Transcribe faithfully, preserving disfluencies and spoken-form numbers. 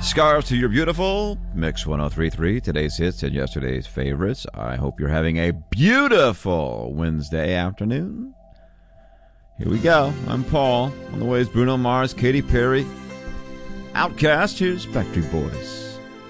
Scars to your beautiful Mix one oh three point three, today's hits and yesterday's favorites. I hope you're having a beautiful Wednesday afternoon. Here we go. I'm Paul. On the way is Bruno Mars, Katy Perry, Outkast. Here's Backstreet Boys.